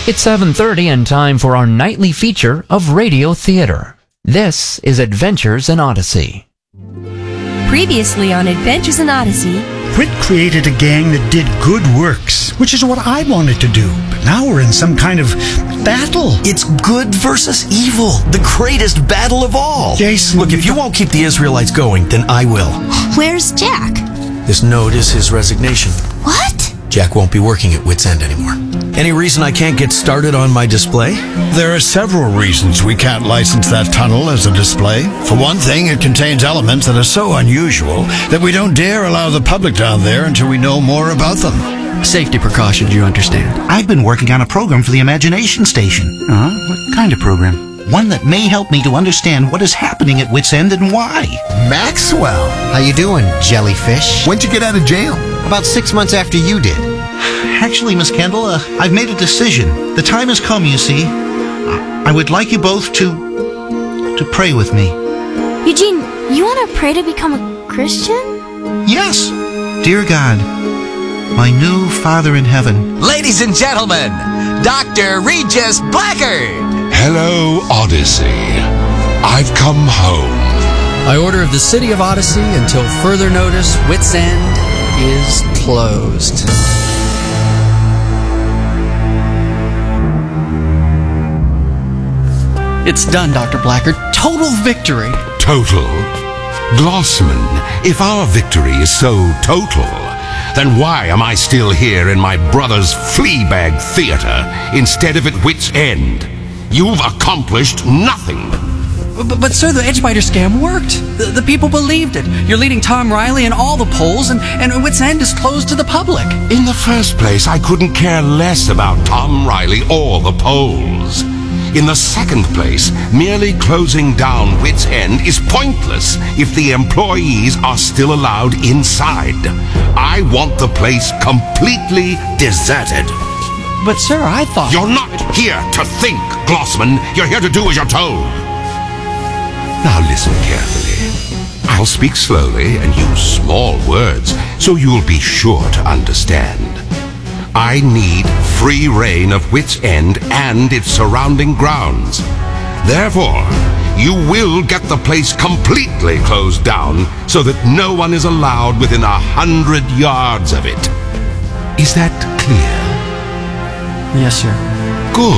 It's 7:30 and time for our nightly feature of radio theater. This is Adventures in Odyssey. Previously on Adventures in Odyssey, Whit created a gang that did good works, which is what I wanted to do. But now we're in some kind of battle. It's good versus evil, the greatest battle of all. Jason, look, if you won't keep the Israelites going, then I will. where's Jack? This note is his resignation. What? Jack won't be working at Wit's End anymore. Any reason I can't get started on my display? There are several reasons we can't license that tunnel as a display. For one thing, it contains elements that are so unusual that we don't dare allow the public down there until we know more about them. Safety precautions, you understand. I've been working on a program for the Imagination Station. What kind of program? One that may help me to understand what is happening at Wit's End and why. Maxwell, how you doing, jellyfish? When'd you get out of jail? About 6 months after you did. Actually, Miss Kendall, I've made a decision. The time has come, you see. I would like you both to pray with me. Eugene, you want to pray to become a Christian? Yes. Dear God, my new Father in heaven. Ladies and gentlemen, Dr. Regis Blackard. Hello, Odyssey. I've come home. By order of the City of Odyssey, until further notice, Wit's End is closed. It's done, Dr. Blackard. Total victory. Total? Glossman, if our victory is so total, then why am I still here in my brother's Fleabag Theater instead of at Wit's End? You've accomplished nothing. But sir, the Edgebiter scam worked. The people believed it. You're leading Tom Riley in all the polls, and Wit's End is closed to the public. In the first place, I couldn't care less about Tom Riley or the polls. In the second place, merely closing down Wit's End is pointless if the employees are still allowed inside. I want the place completely deserted. But sir, I thought... You're not here to think, Glossman. You're here to do as you're told. Now listen carefully. I'll speak slowly and use small words so you'll be sure to understand. I need free reign of Wit's End and its surrounding grounds. Therefore, you will get the place completely closed down so that no one is allowed within 100 yards of it. Is that clear? Yes, sir.